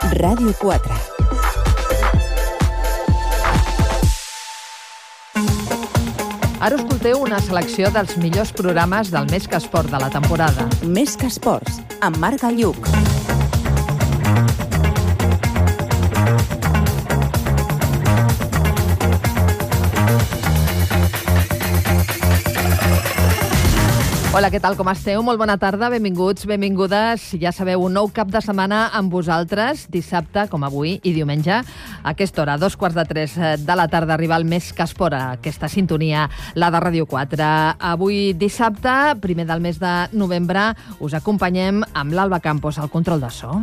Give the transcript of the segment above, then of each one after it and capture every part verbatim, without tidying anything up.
Ràdio quatre. Ara escolteu una selecció dels millors programes del Més que Esport de la temporada. Més que Esports, amb Marc Galluc. Hola, què tal, com esteu? Molt bona tarda, benvinguts, benvingudes. Ja sabeu, un nou cap de setmana amb vosaltres, dissabte, com avui, i diumenge, a aquesta hora, dos quarts de tres de la tarda, arriba el Més que Esport, aquesta sintonia, la de Ràdio quatre. Avui, dissabte, primer del mes de novembre, us acompanyem amb l'Alba Campos, al control de so.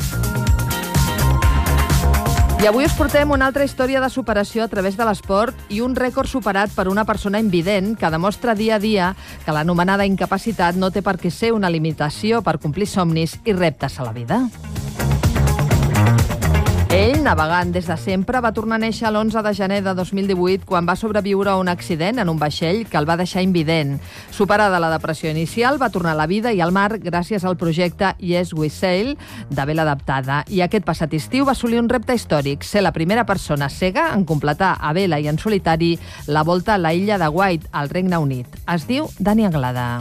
I avui us portem una altra història de superació a través de l'esport i un rècord superat per una persona invident que demostra dia a dia que l'anomenada incapacitat no té per què ser una limitació per complir somnis i reptes a la vida. Ell, navegant des de sempre, va tornar a néixer l'onze de gener de dos mil divuit quan va sobreviure a un accident en un vaixell que el va deixar invident. Superada la depressió inicial, va tornar a la vida i al mar gràcies al projecte Yes We Sail de vela adaptada. I aquest passat estiu va assolir un repte històric, ser la primera persona cega en completar a vela i en solitari la volta a la illa de Wight, al Regne Unit. Es diu Dani Anglada.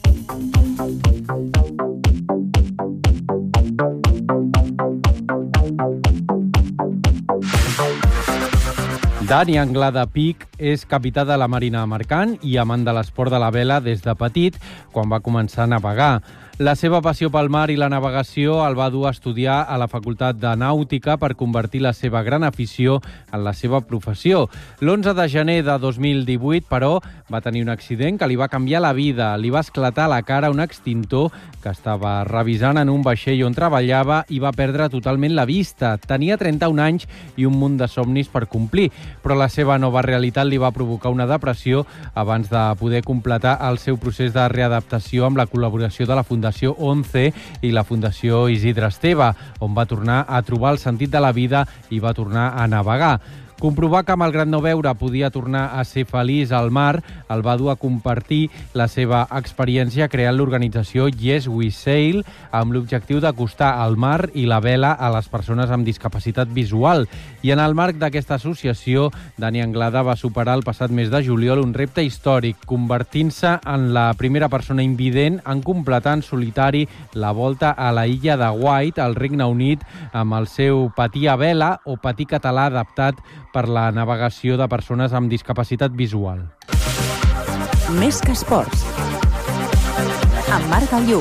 Dani Anglada Pic és capità de la Marina Mercant i amant de l'esport de la vela des de petit, quan va començar a navegar. La seva passió pel mar i la navegació el va dur a estudiar a la Facultat de Nàutica per convertir la seva gran afició en la seva professió. l'onze de gener de dos mil divuit, però, va tenir un accident que li va canviar la vida. Li va esclatar a la cara un extintor que estava revisant en un vaixell on treballava i va perdre totalment la vista. Tenia trenta-un anys i un munt de somnis per complir, però la seva nova realitat li va provocar una depressió abans de poder completar el seu procés de readaptació amb la col·laboració de la Fundació Fundació ONCE i la Fundació Isidre Esteve, on va tornar a trobar el sentit de la vida i va tornar a navegar. Comprovar que, malgrat no veure, podia tornar a ser feliç al mar, el va dur a compartir la seva experiència creant l'organització Yes We Sail amb l'objectiu d'acostar el mar i la vela a les persones amb discapacitat visual. I en el marc d'aquesta associació, Dani Anglada va superar el passat mes de juliol un repte històric, convertint-se en la primera persona invident en completar en solitari la volta a la illa de Wight, al Regne Unit, amb el seu patí a vela o patí català adaptat per la navegació de persones amb discapacitat visual. Més que Esports, amb Marc Galluc.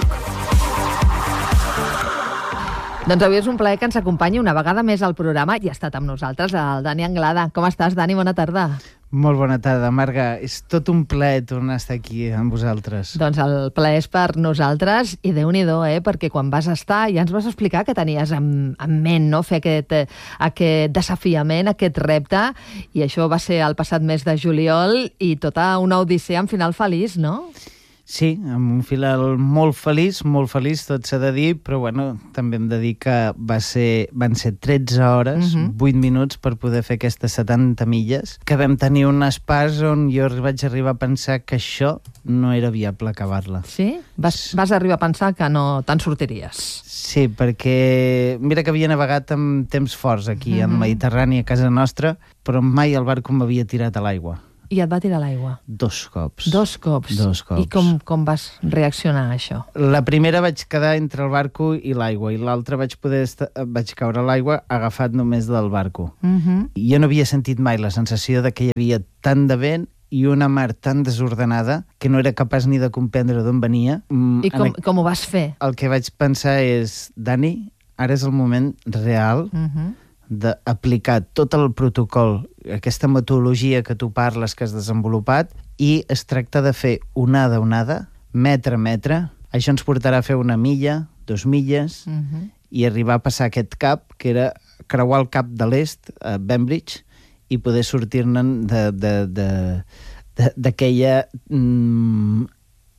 Doncs avui és un plaer que ens acompanyi una vegada més al programa i ha estat amb nosaltres el Dani Anglada. Com estàs, Dani? Bona tarda. Molt bona tarda, Marga. És tot un plaer tornar a estar aquí amb vosaltres. Doncs el plaer és per nosaltres i Déu-n'hi-do, eh? Perquè quan vas estar ja ens vas explicar que tenies en, en ment, no? Fer aquest, aquest desafiament, aquest repte, i això va ser el passat mes de juliol i tota una odissea amb final feliç, no? Sí, amb un final molt feliç, molt feliç, tot s'ha de dir, però bueno, també hem de dir que va ser, van ser tretze hores, uh-huh. vuit minuts per poder fer aquestes setanta milles, que vam tenir un espàs on jo vaig arribar a pensar que això no era viable acabar-la. Sí? Vas, vas arribar a pensar que no te'n sortiries? Sí, perquè mira que havia navegat amb temps forts aquí, uh-huh. en el Mediterrani, a casa nostra, però mai el barco m'havia tirat a l'aigua. I et va tirar a l'aigua? Dos cops. Dos cops? Dos cops. I com, com vas reaccionar a això? La primera vaig quedar entre el barco i l'aigua, i l'altra vaig poder estar, vaig caure a l'aigua agafat només del barco. Uh-huh. Jo no havia sentit mai la sensació de que hi havia tant de vent i una mar tan desordenada que no era capaç ni de comprendre d'on venia. I com, el, com ho vas fer? El que vaig pensar és, Dani, ara és el moment real uh-huh. d'aplicar tot el protocol, aquesta metodologia que tu parles, que has desenvolupat, i es tracta de fer onada a onada, metre a metre. Això ens portarà a fer una milla, dos milles, uh-huh. i arribar a passar aquest cap, que era creuar el cap de l'est, a Bembridge, i poder sortir-ne d'aquella mm,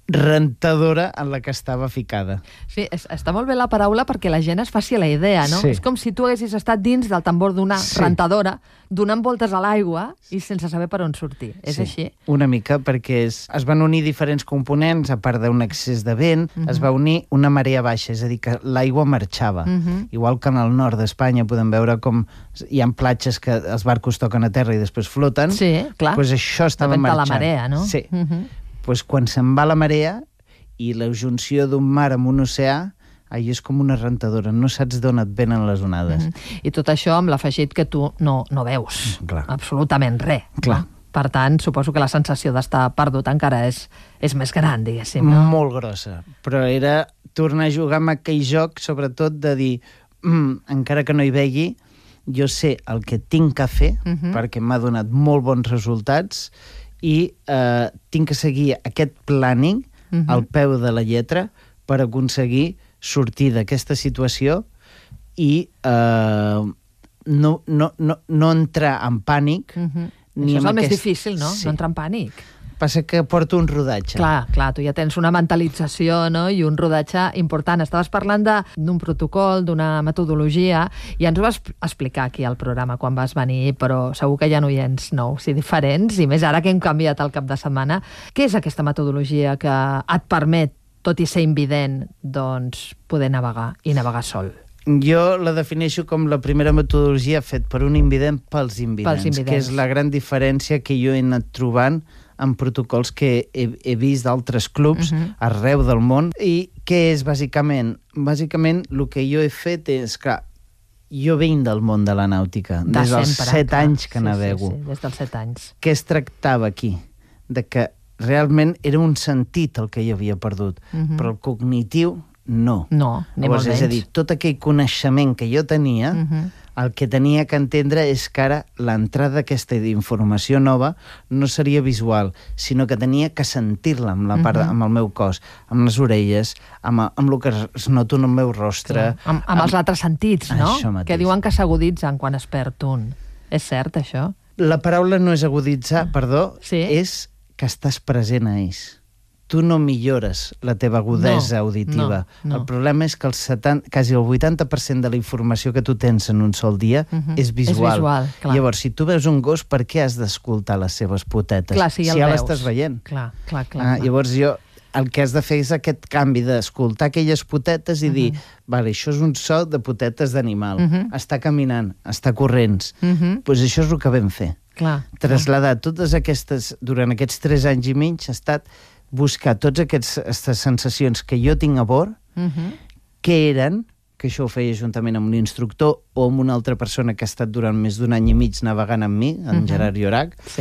rentadora en la que estava ficada. Sí, és, està molt bé la paraula perquè la gent es faci la idea, no? Sí. És com si tu haguessis estat dins del tambor d'una Sí. rentadora, donant voltes a l'aigua i sense saber per on sortir. És Sí, així? una mica, perquè es, es van unir diferents components, a part d'un excés de vent, uh -huh. es va unir una marea baixa, és a dir, que l'aigua marxava. Uh -huh. Igual que en el nord d'Espanya podem veure com hi ha platges que els barcos toquen a terra i després floten. Sí, clar. Pues això estava Depèn de la marxant. marea, no? Sí. Uh -huh. Pues quan se'n va la marea i la junció d'un mar amb un oceà, allò és com una rentadora, no saps d'on et venen les onades. Mm -hmm. I tot això amb l'afegit que tu no, no veus Clar. absolutament res. Clar. No? Per tant, suposo que la sensació d'estar perdut encara és, és més gran, diguéssim. No? Molt grossa, però era tornar a jugar amb aquell joc, sobretot de dir, mm, encara que no hi vegi, jo sé el que tinc que fer, Uh -huh. perquè m'ha donat molt bons resultats, i eh, tinc que seguir aquest planning Uh -huh. al peu de la lletra per aconseguir sortir d'aquesta situació i eh, no, no, no, no entrar en pànic. Uh -huh. ni Això és amb el més aquest... difícil, no? Sí. No entrar en pànic. Passa que porto un rodatge. Clar, clar, tu ja tens una mentalització, no?, i un rodatge important. Estaves parlant d'un protocol, d'una metodologia, i ens ho vas explicar aquí al programa quan vas venir, però segur que hi ha oients nous i diferents, i més ara que hem canviat el cap de setmana. Què és aquesta metodologia que et permet, tot i ser invident, doncs, poder navegar i navegar sol? Jo la defineixo com la primera metodologia fet per un invident pels invidents, Pels invidents. que és la gran diferència que jo he anat trobant en protocols que he, he vist d'altres clubs uh -huh. arreu del món. I què és, bàsicament? Bàsicament, el que jo he fet és, clar, jo vinc del món de la nàutica, De des dels sempre, set clar. anys que sí, navego. Sí, sí, des dels set anys. Què es tractava aquí? De que realment era un sentit el que jo havia perdut, Uh -huh. però el cognitiu no. No, ni Llavors, molt menys. és a dir, tot aquell coneixement que jo tenia, Uh -huh. el que tenia que entendre és que ara l'entrada d'aquesta informació nova no seria visual, sinó que tenia que sentir-la amb, la part, Uh-huh. amb el meu cos, amb les orelles, amb, amb el que es noto en el meu rostre. Clar, amb, amb els altres sentits, no? Això mateix. Que diuen que s'aguditzen quan es perd un. És cert, això? La paraula no és aguditzar, perdó, Sí. és que estàs present a ells. Tu no millores la teva agudesa No, auditiva. no, no. El problema és que el setanta, quasi el vuitanta per cent de la informació que tu tens en un sol dia Uh-huh. és visual. És visual, clar. Llavors, si tu veus un gos, per què has d'escoltar les seves potetes? Clar, si ja si el ja veus. l'estàs veient. Clar, clar, clar. Ah, clar. llavors jo el que has de fer és aquest canvi d'escoltar aquelles potetes i uh-huh. dir, vale, això és un so de potetes d'animal, Uh-huh. està caminant, està corrents, doncs Uh-huh. pues això és el que vam fer. Clar. Traslladar totes aquestes, durant aquests tres anys i mig, ha estat buscar totes aquestes sensacions que jo tinc a bord, Uh-huh. que eren, que això ho feia juntament amb un instructor o amb una altra persona que ha estat durant més d'un any i mig navegant amb mi, en Uh-huh. Gerard Llorac, Sí.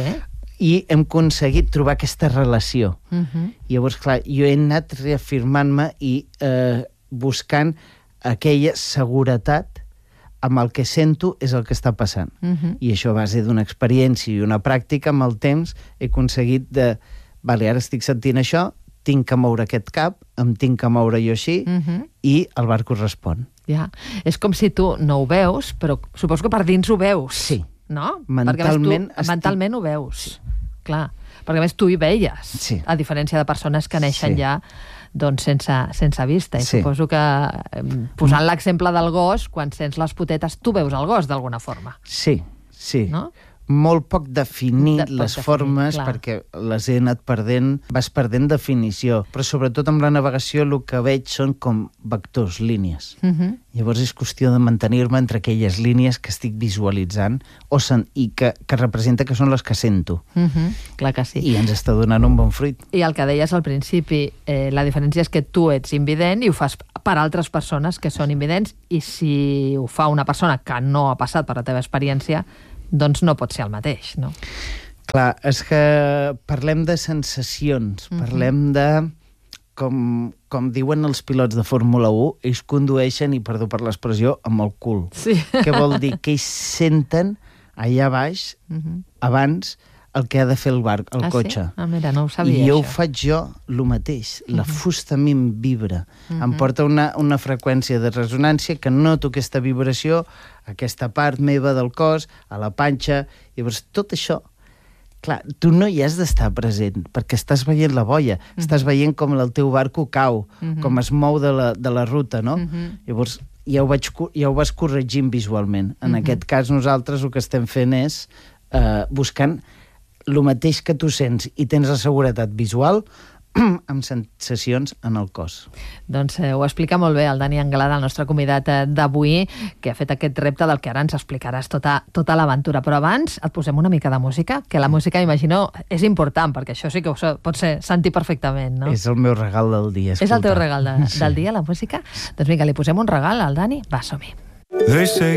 i hem aconseguit trobar aquesta relació. Uh-huh. I llavors, clar, jo he anat reafirmant-me i eh, buscant aquella seguretat amb el que sento és el que està passant. Uh-huh. I això a base d'una experiència i una pràctica, amb el temps he aconseguit de... Vale, ara estic sentint això, tinc que moure aquest cap, em tinc que moure jo així, Uh-huh. i el barco respon. Ja. És com si tu no ho veus, però suposo que per dins ho veus. Sí. No? Mentalment Perquè a més tu, estic- mentalment ho veus. Sí. Clar. Perquè a més tu hi veies, Sí. a diferència de persones que neixen Sí. ja doncs sense, sense vista. I Sí. suposo que, eh, posant l'exemple del gos, quan sents les potetes, tu veus el gos d'alguna forma. Sí, sí. No? Molt poc definir De- poc les definir, formes, clar. perquè les he anat perdent, vas perdent definició. Però sobretot amb la navegació el que veig són com vectors, línies. Uh -huh. Llavors és qüestió de mantenir-me entre aquelles línies que estic visualitzant o sen i que, que representa que són les que sento. Uh -huh. Clar que sí. I ens està donant un bon fruit. I el que deies al principi, eh, la diferència és que tu ets invident i ho fas per altres persones que són invidents, i si ho fa una persona que no ha passat per la teva experiència, doncs no pot ser el mateix, no? Clar, és que parlem de sensacions, Mhm. parlem de... Com, com diuen els pilots de Fórmula u, ells condueixen, i perdó per l'expressió, amb el cul. Sí. Què vol dir? Que ells senten allà baix, Uh -huh. abans, el que ha de fer el barc, el ah, cotxe. Sí? Ah, mira, no ho sabia, I jo això. ho faig jo el mateix. La fusta a mi em vibra. Mhm. Em porta una, una freqüència de resonància que noto aquesta vibració, aquesta part meva del cos, a la panxa. Llavors, tot això clar, tu no hi has d'estar present, perquè estàs veient la boia, mm-hmm. estàs veient com el teu barco cau, mm-hmm. com es mou de la, de la ruta, no? Mm-hmm. Llavors, ja ho, vaig, ja ho vas corregint visualment. En mm-hmm. aquest cas, nosaltres el que estem fent és eh, buscant el mateix que tu sents i tens la seguretat visual amb sensacions en el cos. Doncs eh, ho explica molt bé el Dani Anglada, el nostre convidat eh, d'avui, que ha fet aquest repte del que ara ens explicaràs tota, tota l'aventura. Però abans et posem una mica de música, que la música, imagino, és important, perquè això sí que ho pots sentir perfectament, no? És el meu regal del dia, escolta. És el teu regal de, del dia, la música? Doncs vinga, li posem un regal al Dani. Va, som-hi.